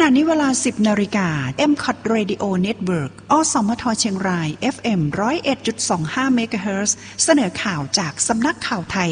ณะนี้เวลา 10 นาฬิกา MCOT Radio Network อสมทเชียงราย FM 101.25 เมกะเฮิรตซ์เสนอข่าวจากสำนักข่าวไทย